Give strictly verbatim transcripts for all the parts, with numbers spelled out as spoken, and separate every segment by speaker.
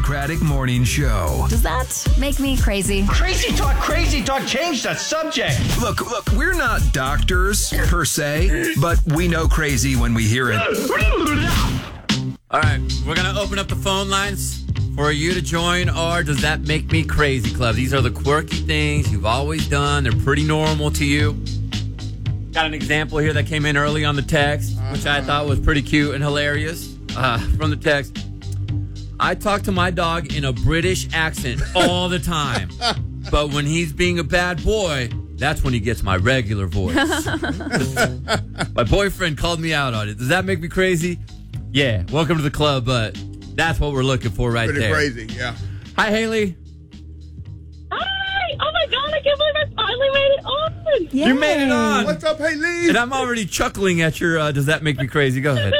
Speaker 1: Craddock Morning Show.
Speaker 2: Does that make me crazy?
Speaker 3: Crazy talk, crazy talk. Change the subject.
Speaker 1: Look, look, we're not doctors per se, but we know crazy when we hear it.
Speaker 4: All right, we're going to open up the phone lines for you to join our Does That Make Me Crazy Club. These are the quirky things you've always done. They're pretty normal to you. Got an example here that came in early on the text, which I thought was pretty cute and hilarious. Uh, from the text, I talk to my dog in a British accent all the time. But when he's being a bad boy, that's when he gets my regular voice. My boyfriend called me out on it. Does that make me crazy? Yeah, welcome to the club, but that's what we're looking for right
Speaker 5: Pretty
Speaker 4: there.
Speaker 5: crazy, yeah.
Speaker 4: Hi, Haley.
Speaker 6: Hi! Oh my God, I can't believe I finally made it on!
Speaker 2: Yay.
Speaker 4: You made it on.
Speaker 5: What's up, Haley?
Speaker 4: And I'm already chuckling at your uh, Does That Make Me Crazy? Go ahead.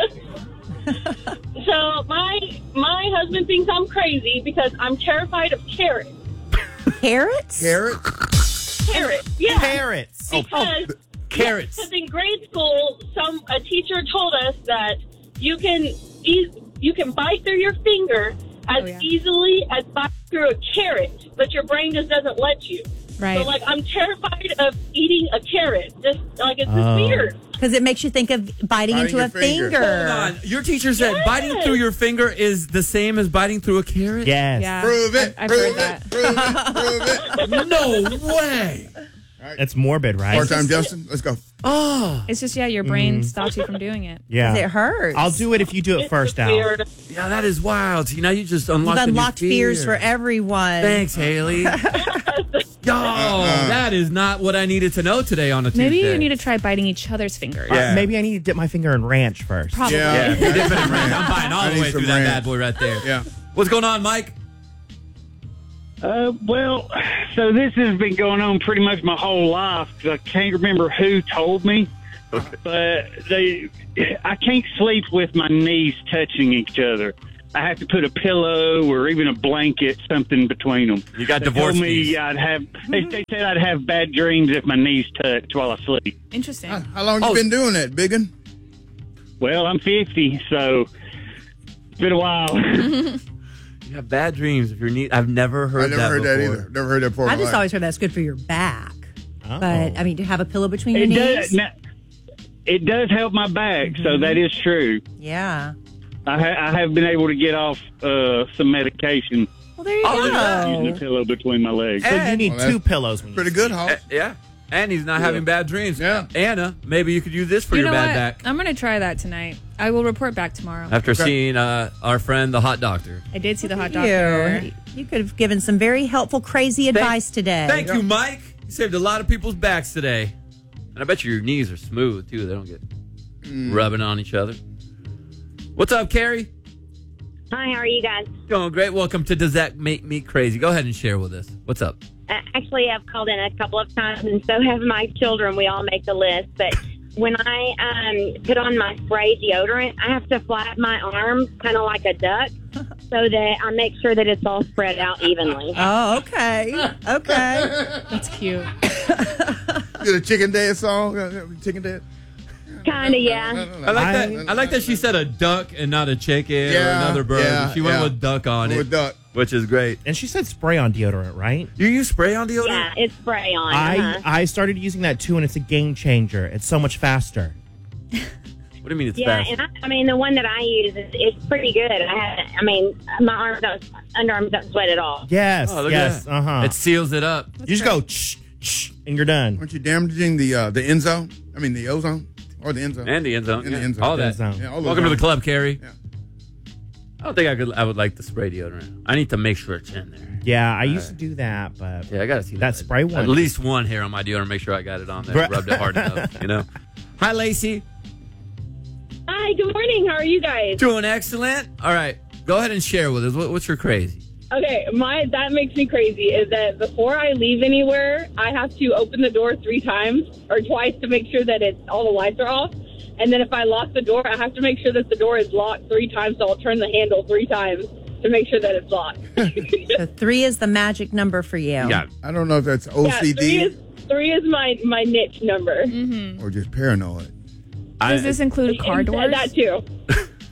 Speaker 6: So my my husband thinks I'm crazy because I'm terrified of carrots.
Speaker 2: Carrots?
Speaker 5: Carrot?
Speaker 6: Carrots, yeah.
Speaker 7: Carrots.
Speaker 6: Because,
Speaker 4: Carrots.
Speaker 6: because in grade school, some a teacher told us that you can e- you can bite through your finger as
Speaker 8: Oh, yeah.
Speaker 6: easily as bite through a carrot, but your brain just doesn't let you.
Speaker 8: Right.
Speaker 6: So, like, I'm terrified of eating a carrot. Just like it's just
Speaker 7: Oh.
Speaker 6: weird.
Speaker 2: Because it makes you think of biting,
Speaker 5: Biting
Speaker 2: into
Speaker 5: your
Speaker 2: a
Speaker 5: finger.
Speaker 2: finger.
Speaker 4: Hold on. Your teacher said
Speaker 6: Yes.
Speaker 4: biting through your finger is the same as biting through a carrot?
Speaker 7: Yes.
Speaker 8: Yeah.
Speaker 5: Prove it.
Speaker 8: I've
Speaker 5: prove
Speaker 8: heard
Speaker 5: it.
Speaker 8: that.
Speaker 5: Prove it. Prove it.
Speaker 4: No way.
Speaker 7: It's morbid, right?
Speaker 5: Part time, Justin. Let's go.
Speaker 4: Oh.
Speaker 8: It's just, yeah, your brain stops you from doing it.
Speaker 7: Yeah.
Speaker 2: It hurts.
Speaker 7: I'll do it if you do it
Speaker 6: It's
Speaker 7: first,
Speaker 6: just
Speaker 7: Al.
Speaker 6: weird.
Speaker 4: Yeah, that is wild. See, now you just
Speaker 2: You've
Speaker 4: unlocked a new
Speaker 2: unlocked fears
Speaker 4: fear.
Speaker 2: for everyone.
Speaker 4: Thanks, Haley. Yo, that is not what I needed to know today on a Tuesday.
Speaker 8: Maybe you need to try biting each other's fingers.
Speaker 7: Uh,
Speaker 4: Yeah.
Speaker 7: maybe I need to dip my finger in ranch first.
Speaker 8: Probably.
Speaker 5: Yeah.
Speaker 4: Yeah, dip it in ranch. I'm buying all
Speaker 5: I
Speaker 4: the
Speaker 5: need
Speaker 4: way
Speaker 5: some
Speaker 4: through that
Speaker 5: ranch.
Speaker 4: bad boy right there.
Speaker 5: Yeah.
Speaker 4: What's going on, Mike?
Speaker 9: Uh, well, so this has been going on pretty much my whole life. 'Cause I can't remember who told me, but they, I can't sleep with my knees touching each other. I have to put a pillow or even a blanket, something between them.
Speaker 4: You got
Speaker 9: They
Speaker 4: divorced
Speaker 9: told me
Speaker 4: knees.
Speaker 9: I'd have. They, they said I'd have bad dreams if my knees touched while I sleep.
Speaker 8: Interesting.
Speaker 5: How, how long you
Speaker 4: Oh.
Speaker 5: been doing that, biggin?
Speaker 9: Well, I'm fifty, so it's been a while.
Speaker 4: You have bad dreams if your knee. I've never heard
Speaker 5: I never
Speaker 4: that
Speaker 5: heard that
Speaker 4: before.
Speaker 5: either. Never heard that before.
Speaker 2: I
Speaker 5: in my
Speaker 2: just
Speaker 5: life.
Speaker 2: always heard that's good for your back.
Speaker 7: Oh.
Speaker 2: But, I mean, to have a pillow between your
Speaker 9: It
Speaker 2: knees.
Speaker 9: does, now, it does help my back, so that is true.
Speaker 2: Yeah.
Speaker 9: I, ha- I have been able to get off uh, some medication
Speaker 2: Well, there you
Speaker 4: Oh, yeah.
Speaker 9: using a
Speaker 2: go.
Speaker 9: pillow between my legs.
Speaker 7: So you
Speaker 4: And-
Speaker 7: need
Speaker 5: Well, that's
Speaker 7: two pillows. When you
Speaker 5: Pretty
Speaker 7: sleep.
Speaker 5: good, Hall.
Speaker 4: Uh, yeah. And he's not having bad dreams.
Speaker 5: Yeah.
Speaker 4: Anna, maybe you could use this for
Speaker 8: You
Speaker 4: your
Speaker 8: know
Speaker 4: bad
Speaker 8: what?
Speaker 4: back.
Speaker 8: I'm going to try that tonight. I will report back tomorrow.
Speaker 4: After
Speaker 5: Okay.
Speaker 4: seeing uh, our friend, the hot doctor.
Speaker 8: I did see the hot doctor.
Speaker 2: You. you could have given some very helpful, crazy advice today.
Speaker 4: Thank you, Mike. You saved a lot of people's backs today. And I bet you your knees are smooth, too. They don't get rubbing on each other. What's up, Carrie?
Speaker 10: Hi, how are you guys?
Speaker 4: Going great. Welcome to Does That Make Me Crazy? Go ahead and share with us. What's up?
Speaker 10: Uh, actually, I've called in a couple of times, and so have my children. We all make the list. But when I um, put on my spray deodorant, I have to flap my arms kind of like a duck so that I make sure that it's all spread out evenly.
Speaker 2: Oh, okay. Okay.
Speaker 8: That's cute.
Speaker 5: Did a chicken dance song? Uh, Chicken dance?
Speaker 10: Kind of, yeah.
Speaker 4: I like
Speaker 7: I-
Speaker 4: that. I like that she said a duck and not a chicken or
Speaker 5: Yeah,
Speaker 4: another bird.
Speaker 5: yeah,
Speaker 4: she went
Speaker 5: yeah.
Speaker 4: with duck on it,
Speaker 5: With duck.
Speaker 4: which is great.
Speaker 7: And she said spray on deodorant, right?
Speaker 4: You use spray on deodorant?
Speaker 10: Yeah, it's spray on.
Speaker 7: I
Speaker 10: uh-huh.
Speaker 7: I started using that too, and it's a game changer. It's so much faster.
Speaker 4: What do you mean it's
Speaker 10: Yeah,
Speaker 4: fast?
Speaker 10: and I, I mean the one that I use is it's pretty good. I have, I mean my arms don't, underarms don't sweat at all.
Speaker 7: Yes,
Speaker 4: Oh, look
Speaker 7: yes,
Speaker 4: at that.
Speaker 7: uh huh.
Speaker 4: It seals it up.
Speaker 7: You just go shh, shh, and you're done.
Speaker 5: Aren't you damaging the uh, the end zone? I mean, the ozone? Or the end zone?
Speaker 4: And the end zone.
Speaker 5: And the
Speaker 4: yeah.
Speaker 5: end zone.
Speaker 4: All that.
Speaker 7: End zone.
Speaker 5: Yeah, all those
Speaker 4: Welcome to the
Speaker 5: zones.
Speaker 4: club, Carrie.
Speaker 5: Yeah.
Speaker 4: I don't think I could. I would like the spray deodorant. I need to make sure it's in there.
Speaker 7: Yeah, I used to do that, but
Speaker 4: Yeah, I gotta see
Speaker 7: that
Speaker 4: that.
Speaker 7: spray one.
Speaker 4: At least one hair on my deodorant. Make sure I got it on there.
Speaker 7: Bruh.
Speaker 4: Rubbed it hard enough. You know. Hi, Lacey.
Speaker 6: Hi, good morning. How are you guys?
Speaker 4: Doing excellent. All right, go ahead and share with us. What, what's your crazy?
Speaker 6: Okay, my that makes me crazy is that before I leave anywhere, I have to open the door three times or twice to make sure that it's all the lights are off. And then if I lock the door, I have to make sure that the door is locked three times. So I'll turn the handle three times to make sure that it's locked.
Speaker 2: So three is the magic number for you.
Speaker 4: Yeah.
Speaker 5: I don't know if that's O
Speaker 6: Yeah,
Speaker 5: C
Speaker 6: three
Speaker 5: D
Speaker 6: is three is my my niche number.
Speaker 5: or just paranoid.
Speaker 8: Does this include car
Speaker 6: And
Speaker 8: doors?
Speaker 6: That too.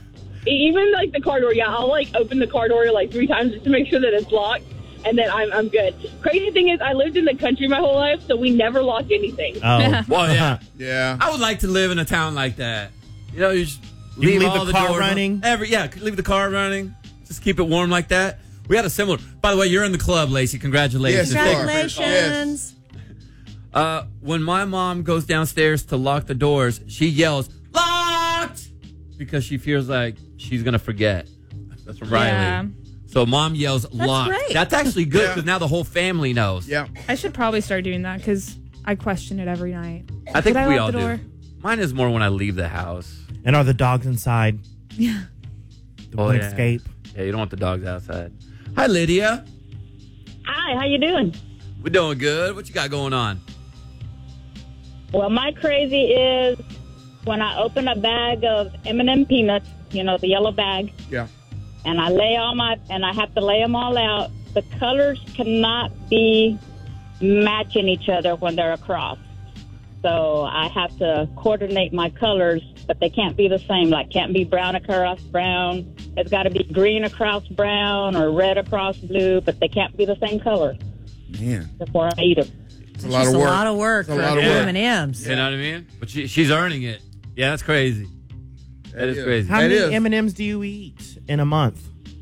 Speaker 6: Even like the car door, yeah, I'll like open the car door like three times just to make sure that it's locked, and then I'm I'm good. Crazy thing is, I lived in the country my whole life, so we never locked anything.
Speaker 7: Oh,
Speaker 4: Well, yeah.
Speaker 5: Yeah.
Speaker 4: I would like to live in a town like that. You know, you just
Speaker 7: You
Speaker 4: leave,
Speaker 7: leave
Speaker 4: all
Speaker 7: the
Speaker 4: the,
Speaker 7: car
Speaker 4: doors
Speaker 7: running?
Speaker 4: Every yeah, leave the car running. Just keep it warm like that. We had a similar. By the way, you're in the club, Lacey. Congratulations.
Speaker 5: Yes, you are.
Speaker 2: Congratulations.
Speaker 4: Uh, when my mom goes downstairs to lock the doors, she yells "locked" because she feels like she's gonna forget. That's from Riley.
Speaker 8: Yeah.
Speaker 4: So mom yells "locked."
Speaker 2: great.
Speaker 4: That's actually good
Speaker 5: Yeah.
Speaker 4: because now the whole family knows.
Speaker 5: Yeah.
Speaker 8: I should probably start doing that because I question it every night.
Speaker 4: I think
Speaker 8: Did I
Speaker 4: we
Speaker 8: lock
Speaker 4: all
Speaker 8: the
Speaker 4: do.
Speaker 8: door?
Speaker 4: Mine is more when I leave the house.
Speaker 7: and are the dogs inside?
Speaker 8: Yeah.
Speaker 7: The
Speaker 4: Oh,
Speaker 7: won't
Speaker 4: yeah.
Speaker 7: escape.
Speaker 4: Yeah, you don't want the dogs outside. Hi, Lydia.
Speaker 10: Hi, how you doing?
Speaker 4: We're doing good. What you got going on?
Speaker 10: Well, my crazy is when I open a bag of M and M peanuts, you know, the yellow bag,
Speaker 5: Yeah.
Speaker 10: and I lay all my, and I have to lay them all out. The colors cannot be matching each other when they're across. So I have to coordinate my colors, but they can't be the same. Like, can't be brown across brown. It's got to be green across brown or red across blue, but they can't be the same color
Speaker 5: Man.
Speaker 10: before I eat them.
Speaker 5: It's a lot
Speaker 2: It's
Speaker 5: of
Speaker 2: a
Speaker 5: work.
Speaker 2: lot of work
Speaker 5: It's a
Speaker 2: for
Speaker 5: lot of
Speaker 2: M
Speaker 5: work.
Speaker 2: and M's.
Speaker 4: You know what I mean? But she, she's earning it. Yeah, that's crazy. That is
Speaker 5: is.
Speaker 4: crazy.
Speaker 7: How
Speaker 5: It
Speaker 7: many
Speaker 5: is.
Speaker 7: M and M's do you eat in a month?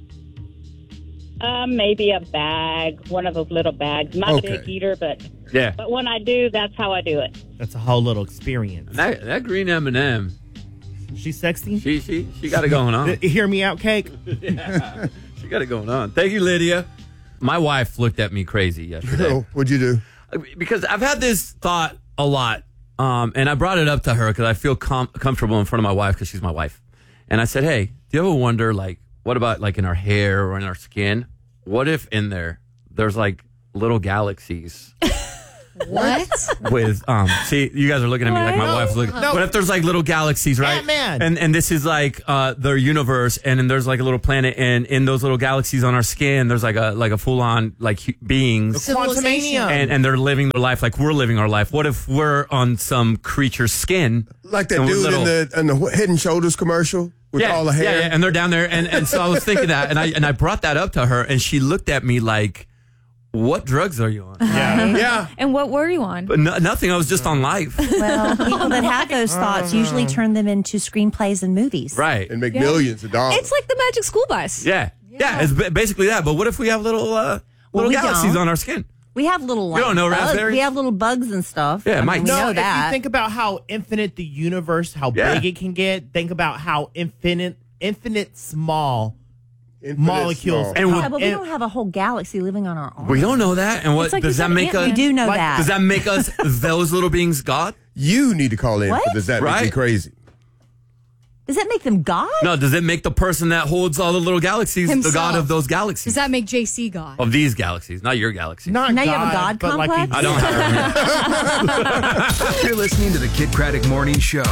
Speaker 10: Uh, maybe a bag, one of those little bags. Not
Speaker 5: Okay.
Speaker 10: a big eater, but
Speaker 4: Yeah.
Speaker 10: but when I do, that's how I do it.
Speaker 7: That's a whole little experience.
Speaker 4: That, that green M and M,
Speaker 7: She's sexy.
Speaker 4: she she she got it going on.
Speaker 7: Uh, Hear me out, Cake.
Speaker 4: She got it going on. Thank you, Lydia. My wife looked at me crazy yesterday
Speaker 5: Oh, what'd you do?
Speaker 4: because I've had this thought a lot, um, and I brought it up to her because I feel com- comfortable in front of my wife because she's my wife. And I said, "Hey, do you ever wonder, like, what about like in our hair or in our skin? What if in there there's like little galaxies?"
Speaker 2: What?
Speaker 4: With um, see, you guys are looking at me like my
Speaker 7: No,
Speaker 4: wife's looking.
Speaker 7: no.
Speaker 4: What if there's like little galaxies, right?
Speaker 7: Ant-Man.
Speaker 4: And and this is like uh their universe, and then there's like a little planet, and in those little galaxies on our skin, there's like a like a full on like hu- beings,
Speaker 7: Quantumania.
Speaker 4: and and they're living their life like we're living our life. What if we're on some creature's skin?
Speaker 11: Like that
Speaker 4: and we're
Speaker 11: dude in
Speaker 4: little?
Speaker 11: the in the Head and Shoulders commercial with
Speaker 4: yeah,
Speaker 11: all the hair.
Speaker 4: Yeah, yeah, and they're down there, and and so I was thinking that, and I and I brought that up to her, and she looked at me like, "What drugs are you on?"
Speaker 7: Yeah.
Speaker 11: Yeah.
Speaker 8: And what were you on?
Speaker 4: But no, nothing. I was just on life.
Speaker 2: Well, people that have those thoughts usually turn them into screenplays and movies.
Speaker 4: Right.
Speaker 11: And make
Speaker 8: Yeah.
Speaker 11: millions of dollars.
Speaker 8: It's like the Magic School Bus.
Speaker 4: Yeah. Yeah, it's ba- basically that. But what if we have little uh,
Speaker 2: Well,
Speaker 4: little
Speaker 2: we
Speaker 4: galaxies
Speaker 2: don't.
Speaker 4: on our skin?
Speaker 2: We have little like,
Speaker 4: don't know
Speaker 2: bugs.
Speaker 4: raspberries?
Speaker 2: We have little bugs and stuff.
Speaker 4: Yeah,
Speaker 2: I mean,
Speaker 4: mites.
Speaker 2: we
Speaker 7: No,
Speaker 2: know
Speaker 7: if
Speaker 2: that.
Speaker 7: you think about how infinite the universe, how
Speaker 4: Yeah.
Speaker 7: big it can get, think about how infinite, infinite small
Speaker 11: Infinite
Speaker 7: molecules.
Speaker 11: small.
Speaker 4: And
Speaker 2: yeah,
Speaker 4: we,
Speaker 2: but we don't have a whole galaxy living on our arm.
Speaker 4: we don't know that. And what
Speaker 8: It's like
Speaker 4: does
Speaker 8: you
Speaker 4: that
Speaker 8: said
Speaker 4: make us?
Speaker 8: Ant-Man.
Speaker 2: We do know
Speaker 7: Like,
Speaker 2: that.
Speaker 4: Does that make us those little beings God?
Speaker 11: You need to call in
Speaker 2: What?
Speaker 11: for this. That makes me
Speaker 4: Right.
Speaker 11: crazy.
Speaker 2: Does that make them God?
Speaker 4: No. Does it make the person that holds all the little galaxies the
Speaker 12: Himself.
Speaker 4: God of those galaxies?
Speaker 12: Does that make J C God?
Speaker 4: Of these galaxies, not your galaxy.
Speaker 7: Not
Speaker 2: Now
Speaker 7: God,
Speaker 2: you have a God
Speaker 7: but like
Speaker 2: complex?
Speaker 7: a-
Speaker 4: I don't have.
Speaker 1: You're listening to the Kid Craddock Morning Show.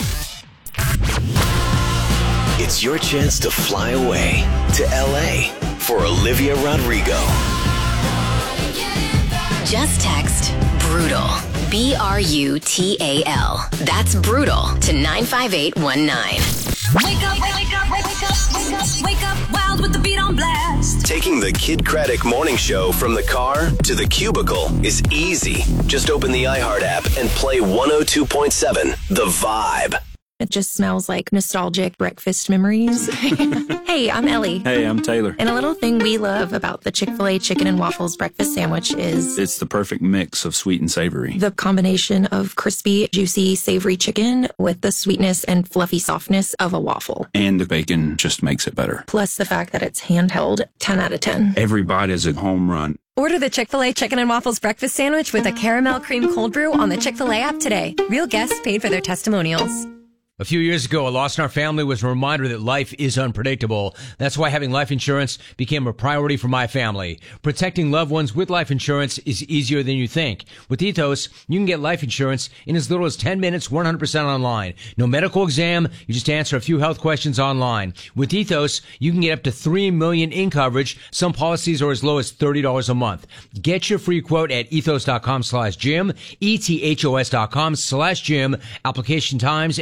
Speaker 13: It's your chance to fly away to L A for Olivia Rodrigo.
Speaker 14: Just text BRUTAL, B R U T A L. That's BRUTAL to nine five eight one nine.
Speaker 15: Wake up, wake up, wake up, wake up, wake up, wild with the beat on blast.
Speaker 13: Taking the Kid Craddock Morning Show from the car to the cubicle is easy. Just open the iHeart app and play one oh two point seven The Vibe.
Speaker 16: It just smells like nostalgic breakfast memories. Hey, I'm Ellie.
Speaker 17: Hey, I'm Taylor.
Speaker 16: And a little thing we love about the Chick-fil-A chicken and waffles breakfast sandwich is
Speaker 17: It's the perfect mix of sweet and savory.
Speaker 16: the combination of crispy, juicy, savory chicken with the sweetness and fluffy softness of a waffle.
Speaker 17: And the bacon just makes it better.
Speaker 16: Plus the fact that it's handheld, ten out of ten.
Speaker 17: Every bite is a home run.
Speaker 18: Order the Chick-fil-A Chicken and Waffles Breakfast Sandwich with a caramel cream cold brew on the Chick-fil-A app today. Real guests paid for their testimonials.
Speaker 19: A few years ago, a loss in our family was a reminder that life is unpredictable. That's why having life insurance became a priority for my family. Protecting loved ones with life insurance is easier than you think. With Ethos, you can get life insurance in as little as ten minutes, one hundred percent online. No medical exam, you just answer a few health questions online. With Ethos, you can get up to three million dollars in coverage. Some policies are as low as thirty dollars a month. Get your free quote at ethos.com slash Jim, E T H O S dot com slash Jim. Application times and rates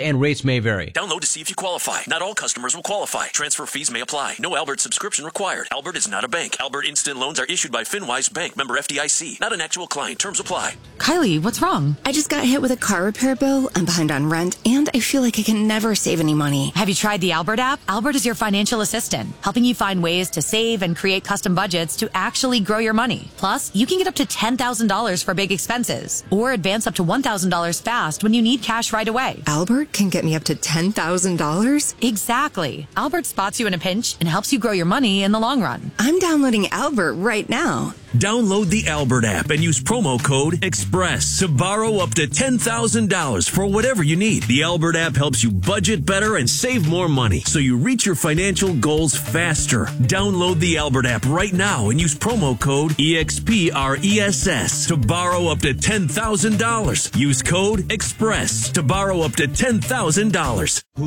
Speaker 19: rates may vary.
Speaker 12: Download to see if you qualify. Not all customers will qualify. Transfer fees may apply. No Albert subscription required. Albert is not a bank. Albert Instant Loans are issued by FinWise Bank, member F D I C. Not an actual client. Terms apply.
Speaker 20: Kylie, what's wrong? I just got hit with a car repair bill. I'm behind on rent, and I feel like I can never save any money.
Speaker 21: Have you tried the Albert app? Albert is your financial assistant, helping you find ways to save and create custom budgets to actually grow your money. Plus, you can get up to ten thousand dollars for big expenses, or advance up to one thousand dollars fast when you need cash right away.
Speaker 20: Albert can get me up to ten thousand dollars?
Speaker 21: Exactly. Albert spots you in a pinch and helps you grow your money in the long run.
Speaker 20: I'm downloading Albert right now.
Speaker 22: Download the Albert app and use promo code EXPRESS to borrow up to ten thousand dollars for whatever you need. The Albert app helps you budget better and save more money so you reach your financial goals faster. Download the Albert app right now and use promo code EXPRESS to borrow up to ten thousand dollars. Use code EXPRESS to borrow up to ten thousand dollars.